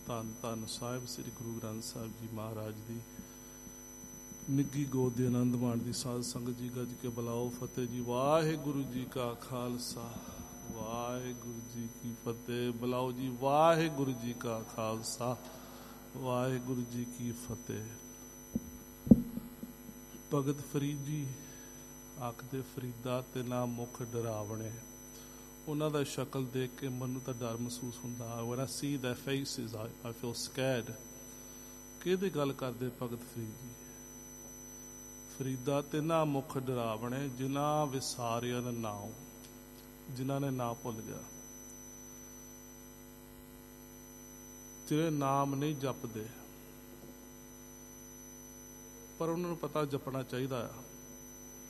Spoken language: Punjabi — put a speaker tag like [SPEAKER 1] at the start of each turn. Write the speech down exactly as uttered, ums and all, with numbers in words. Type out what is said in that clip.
[SPEAKER 1] ਧੰਨ ਧੰਨ ਸਾਹਿਬ ਸ੍ਰੀ ਗੁਰੂ ਗ੍ਰੰਥ ਸਾਹਿਬ ਜੀ ਮਹਾਰਾਜ ਦੀ ਨਿੱਗੀ ਗੋਦ ਦੇ ਆਨੰਦ ਮਾਣ ਦੀ ਸਾਧ ਸੰਗਤ ਜੀ ਗੱਜ ਕੇ ਬੁਲਾਓ ਫਤਿਹ ਜੀ। ਵਾਹਿਗੁਰੂ ਜੀ ਕਾ ਖਾਲਸਾ ਵਾਹਿਗੁਰੂ ਜੀ ਕੀ ਫਤਿਹ। ਬੁਲਾਓ ਜੀ ਵਾਹਿਗੁਰੂ ਜੀ ਕਾ ਖਾਲਸਾ ਵਾਹਿਗੁਰੂ ਜੀ ਕੀ ਫਤਿਹ। ਭਗਤ ਫਰੀਦ ਜੀ ਆਖਦੇ ਫਰੀਦਾ ਤੇ ਨਾ ਮੁਖ ਡਰਾਵਣੇ। ਉਹਨਾਂ ਦਾ ਸ਼ਕਲ ਦੇਖ ਕੇ ਮੈਨੂੰ ਤਾਂ ਡਰ ਮਹਿਸੂਸ ਹੁੰਦਾ। when I see their faces I, I feel scared। ਕਿਹਦੀ ਗੱਲ ਕਰਦੇ ਭਗਤ ਫਰੀਦ ਜੀ? ਫਰੀਦਾ ਤੇ ਨਾ ਮੁਖ ਡਰਾਵਣੇ ਜਿਨ੍ਹਾਂ ਵਿਸਾਰਿਆਂ ਦਾ ਨਾਮ, ਜਿਨ੍ਹਾਂ ਨੇ ਨਾ ਭੁੱਲ ਗਿਆ, ਜਿਹੜੇ ਨਾਮ ਨਹੀਂ ਜਪਦੇ ਪਰ ਉਹਨਾਂ ਨੂੰ ਪਤਾ ਜਪਣਾ ਚਾਹੀਦਾ ਆ।